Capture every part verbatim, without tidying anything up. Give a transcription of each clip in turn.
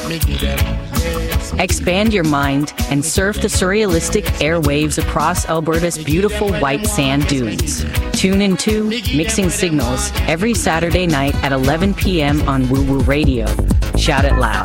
Expand your mind and surf the surrealistic airwaves across Alberta's beautiful white sand dunes. Tune into Mixing Signals every Saturday night at eleven p.m. on Woo Woo Radio. Shout it loud.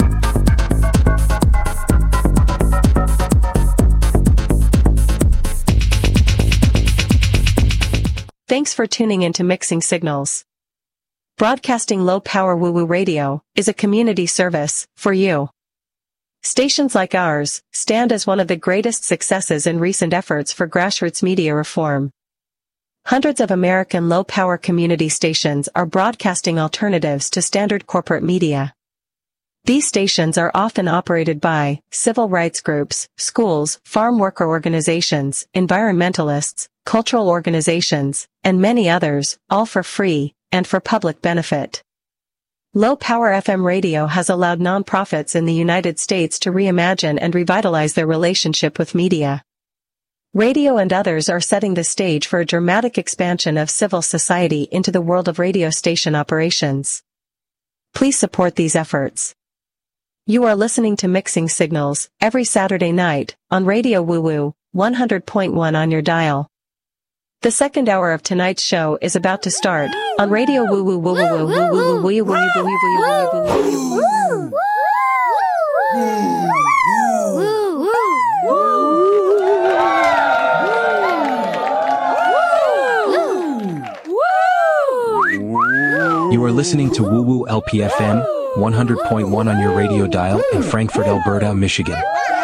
Thanks for tuning into Mixing Signals. Broadcasting low-power woo-woo radio is a community service for you. Stations like ours stand as one of the greatest successes in recent efforts for grassroots media reform. Hundreds of American low-power community stations are broadcasting alternatives to standard corporate media. These stations are often operated by civil rights groups, schools, farm worker organizations, environmentalists, cultural organizations, and many others, all for free and for public benefit. Low-power F M radio has allowed nonprofits in the United States to reimagine and revitalize their relationship with media. Radio and others are setting the stage for a dramatic expansion of civil society into the world of radio station operations. Please support these efforts. You are listening to Mixing Signals every Saturday night on Radio Woo Woo, one hundred point one on your dial. The second hour of tonight's show is about to start on Radio Woo Woo Woo Woo Woo Woo Woo Woo Woo Woo Woo Woo Woo. You are listening to Woo Woo L P F M, one hundred point one on your radio dial in Frankfurt, Alberta, Michigan.